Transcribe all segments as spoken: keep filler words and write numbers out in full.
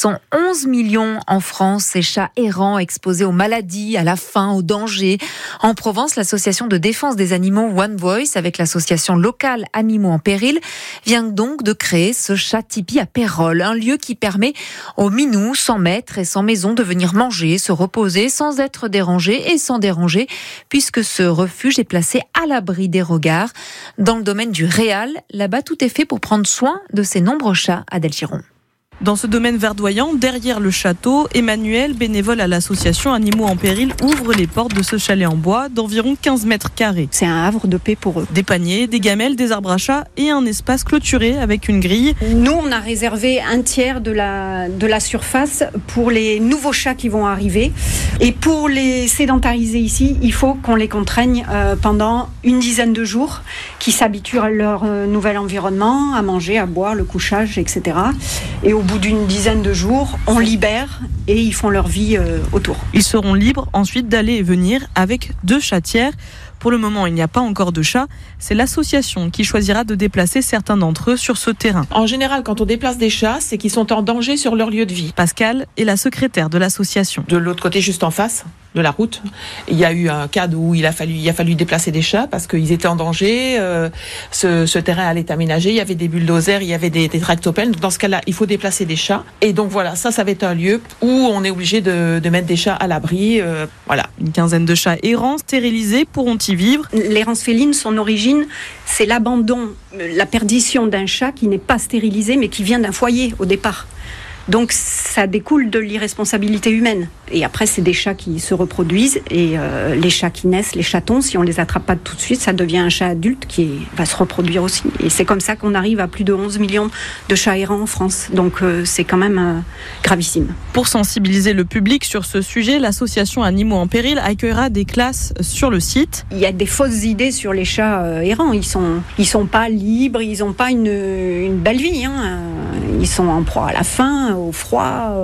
sont onze millions en France, ces chats errants exposés aux maladies, à la faim, au danger. En Provence, l'association de défense des animaux One Voice, avec l'association locale Animaux en péril, vient donc de créer ce chat tipi à Pérols, un lieu qui permet aux minous, sans maître et sans maison, de venir manger, se reposer sans être dérangés et sans déranger, puisque ce refuge est placé à l'abri des regards. Dans le domaine du réal, là-bas, tout est fait pour prendre soin de ces nombreux chats. Adèle Chiron. Dans ce domaine verdoyant, derrière le château, Emmanuel, bénévole à l'association Animaux en péril, ouvre les portes de ce chalet en bois d'environ quinze mètres carrés. C'est un havre de paix pour eux. Des paniers, des gamelles, des arbres à chat et un espace clôturé avec une grille. Nous, on a réservé un tiers de la, de la surface pour les nouveaux chats qui vont arriver. Et pour les sédentariser ici, il faut qu'on les contraigne euh, pendant une dizaine de jours, qui s'habituent à leur euh, nouvel environnement, à manger, à boire, le couchage, et cetera. Et au bout d'une dizaine de jours, on libère et ils font leur vie euh, autour. Ils seront libres ensuite d'aller et venir avec deux chatières. Pour le moment, il n'y a pas encore de chats. C'est l'association qui choisira de déplacer certains d'entre eux sur ce terrain. En général, quand on déplace des chats, c'est qu'ils sont en danger sur leur lieu de vie. Pascal est la secrétaire de l'association. De l'autre côté, juste en face de la route, il y a eu un cas où il a fallu, il a fallu déplacer des chats parce qu'ils étaient en danger. Euh, ce, ce terrain allait aménager. Il y avait des bulldozers, il y avait des, des tractopelles. Dans ce cas-là, il faut déplacer des chats. Et donc voilà, ça, ça va être un lieu où on est obligé de, de mettre des chats à l'abri. Euh, voilà. Une quinzaine de chats errants stérilisés pourront y vivre. L'errance féline, son origine, c'est l'abandon, la perdition d'un chat qui n'est pas stérilisé, mais qui vient d'un foyer au départ. Donc ça découle de l'irresponsabilité humaine. Et après, c'est des chats qui se reproduisent. Et euh, les chats qui naissent, les chatons, si on les attrape pas tout de suite, ça devient un chat adulte qui est, va se reproduire aussi. Et c'est comme ça qu'on arrive à plus de onze millions de chats errants en France. Donc euh, c'est quand même euh, gravissime. Pour sensibiliser le public sur ce sujet, l'association Animaux en péril accueillera des classes sur le site. Il y a des fausses idées sur les chats euh, errants. Ils sont, ils sont pas libres, ils n'ont pas une, une belle vie. Hein. Ils sont en proie à la faim, au froid,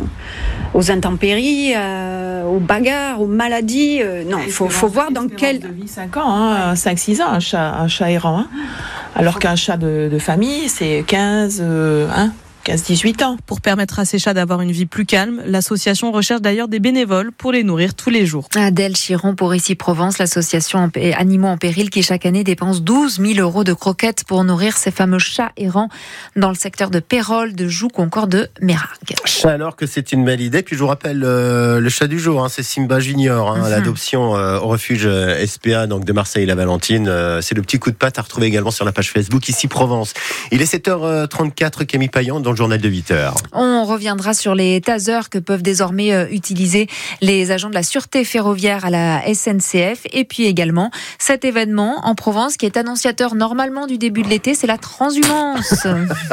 aux intempéries, euh, aux bagarres, aux maladies. Euh, non, il faut, faut voir dans quel... de vie cinq ans, hein, cinq six ans, un chat, un chat errant. Hein. Alors qu'un chat de, de famille, c'est quinze, euh, hein, quinze dix-huit ans. Pour permettre à ces chats d'avoir une vie plus calme, l'association recherche d'ailleurs des bénévoles pour les nourrir tous les jours. Adèle Chiron pour Ici Provence, l'association Animaux en péril qui chaque année dépense douze mille euros de croquettes pour nourrir ces fameux chats errants dans le secteur de Pérols, de Jouques ou encore de Mérargues. Alors que c'est une belle idée. Puis je vous rappelle euh, le chat du jour, hein, c'est Simba Junior, hein, mm-hmm. l'adoption euh, au refuge euh, S P A donc de Marseille-la-Valentine. Euh, c'est le petit coup de patte à retrouver également sur la page Facebook Ici Provence. Il est sept heures trente-quatre, Camille Payan dans le journal de huit heures. On reviendra sur les tasers que peuvent désormais euh, utiliser les agents de la sûreté ferroviaire à la S N C F. Et puis également cet événement en Provence qui est annonciateur normalement du début de l'été, c'est la transhumance.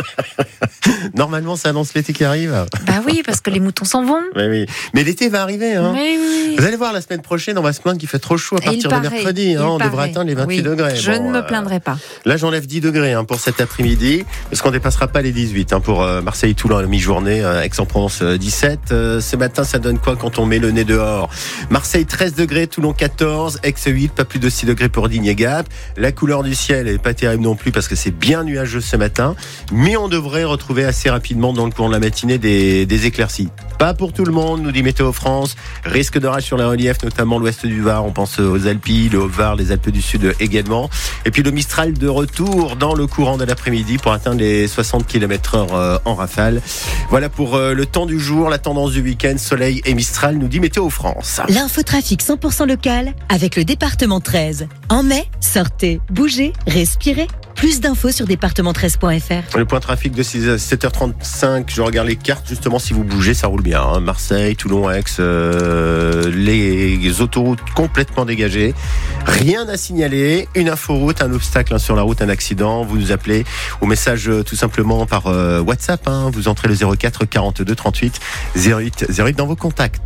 Normalement, ça annonce l'été qui arrive. Bah oui, parce que les moutons s'en vont. Mais, oui. Mais l'été va arriver. Hein. Mais oui. Vous allez voir, la semaine prochaine, on va se plaindre qu'il fait trop chaud à partir paraît, de mercredi. Hein, on paraît. devrait atteindre les vingt-huit oui, degrés. Je bon, ne me euh, plaindrai pas. Là, j'enlève dix degrés hein, pour cet après-midi, parce qu'on ne dépassera pas les dix-huit hein, pour euh, Marseille-Toulon à la mi-journée, euh, Aix-en-Provence euh, dix-sept. Euh, ce matin, ça donne quoi quand on met le nez dehors? Marseille treize degrés, Toulon quatorze, Aix huit, pas plus de six degrés pour Digne et Gap. La couleur du ciel n'est pas terrible non plus parce que c'est bien nuageux ce matin, mais on devrait retrouver assez rapidement dans le cours de la matinée des, des éclaircies. Pas pour tout le monde, nous dit Météo France. Risque d'orage sur les reliefs, notamment l'ouest du Var. On pense aux Alpes, le Haut-Var, les Alpes du Sud également. Et puis le Mistral de retour dans le courant de l'après-midi pour atteindre les soixante kilomètres heure en rafale. Voilà pour le temps du jour, la tendance du week-end, soleil et Mistral, nous dit Météo France. L'infotrafic cent pour cent local avec le département treize. En mai, sortez, bougez, respirez. Plus d'infos sur département treize point f r. Le point trafic de sept heures trente-cinq, je regarde les cartes, justement, si vous bougez, ça roule bien. Hein. Marseille, Toulon, Aix, euh, les autoroutes complètement dégagées. Rien à signaler. Une inforoute, un obstacle hein, sur la route, un accident. Vous nous appelez au message euh, tout simplement par euh, WhatsApp. Hein. Vous entrez le zéro quatre quarante-deux trente-huit zéro huit zéro huit dans vos contacts.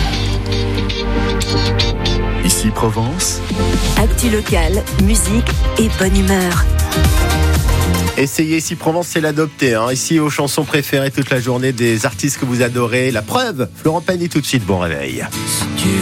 Ici Provence. Actu locale, musique et bonne humeur. Essayez Ici Provence, c'est l'adopter. Hein. Ici, aux chansons préférées toute la journée des artistes que vous adorez. La preuve, Florent Pagny tout de suite. Bon réveil. Si tu